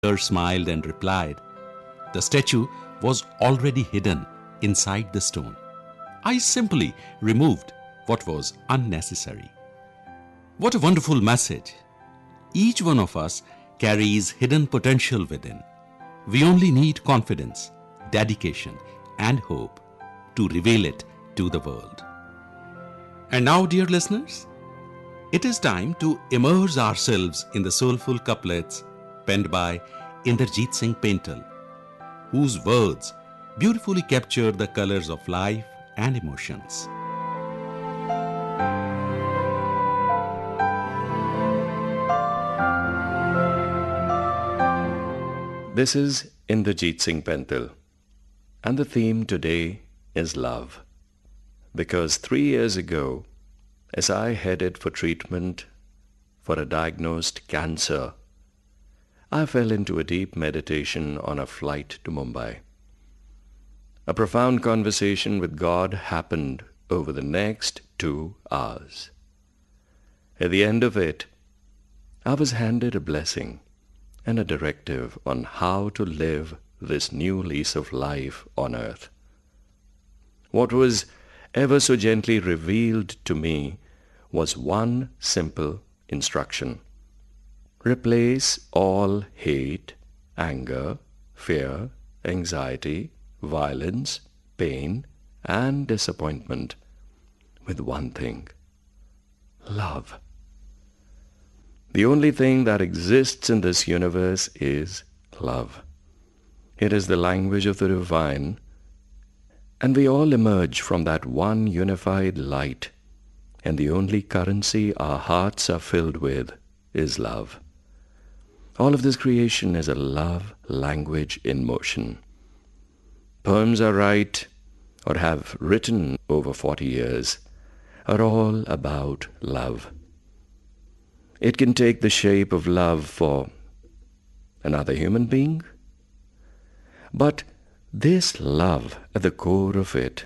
sculptor smiled and replied, "The statue was already hidden inside the stone. I simply removed what was unnecessary." What a wonderful message. Each one of us carries hidden potential within. We only need confidence, dedication, and hope to reveal it to the world. And now, dear listeners, it is time to immerse ourselves in the soulful couplets penned by Inderjeet Singh Paintal, whose words beautifully capture the colors of life and emotions. This is Inderjeet Singh Paintal, and the theme today is love. Because 3 years ago, as I headed for treatment for a diagnosed cancer, I fell into a deep meditation on a flight to Mumbai. A profound conversation with God happened over the next 2 hours. At the end of it, I was handed a blessing and a directive on how to live this new lease of life on earth. What was ever so gently revealed to me was one simple instruction: replace all hate, anger, fear, anxiety, violence, pain, and disappointment with one thing: love. The only thing that exists in this universe is love. It is the language of the divine, and we all emerge from that one unified light, and the only currency our hearts are filled with is love. All of this creation is a love language in motion. Poems I write or have written over 40 years are all about love. It can take the shape of love for another human being, but this love at the core of it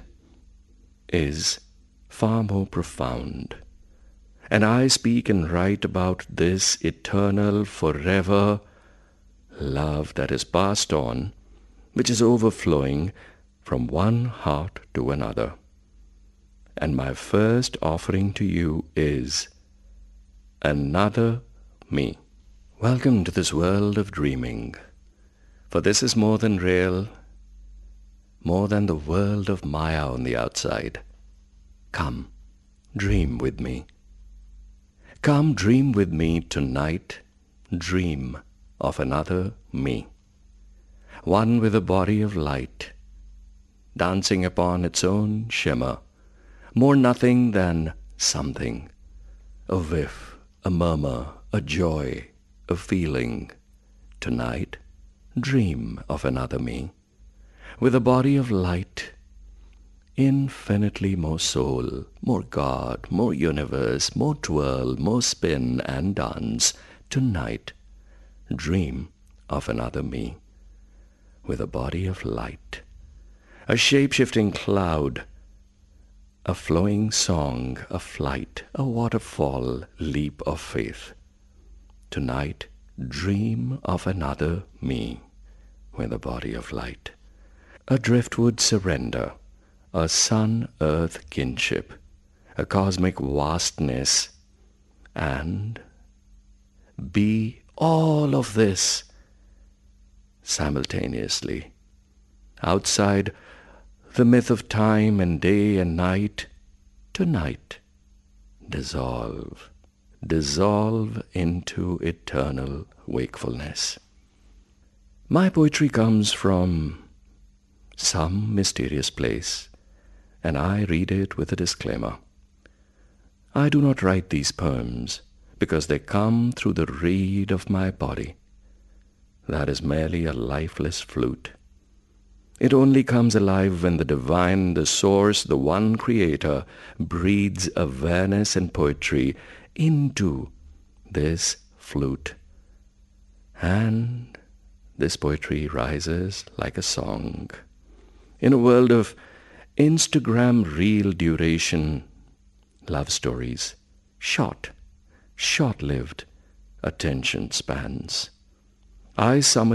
is far more profound. And I speak and write about this eternal, forever love that is passed on, which is overflowing from one heart to another. And my first offering to you is another me. Welcome to this world of dreaming, for this is more than real, more than the world of Maya on the outside. Come, dream with me. Come, dream with me tonight. Dream of another me, one with a body of light, dancing upon its own shimmer, more nothing than something, a whiff, a murmur, a joy, a feeling. Tonight, dream of another me, with a body of light, infinitely more soul, more God, more universe, more twirl, more spin and dance. Tonight, dream of another me, with a body of light, a shape-shifting cloud, a flowing song, a flight, a waterfall, leap of faith. Tonight, dream of another me, with a body of light, a driftwood surrender, a sun-earth kinship, a cosmic vastness, and be all of this simultaneously. Outside the myth of time and day and night, tonight, dissolve, dissolve into eternal wakefulness. My poetry comes from some mysterious place, and I read it with a disclaimer. I do not write these poems because they come through the reed of my body. That is merely a lifeless flute. It only comes alive when the divine, the source, the one creator, breathes awareness and poetry into this flute. And this poetry rises like a song. In a world of Instagram reel duration, love stories, short-lived attention spans. I summoned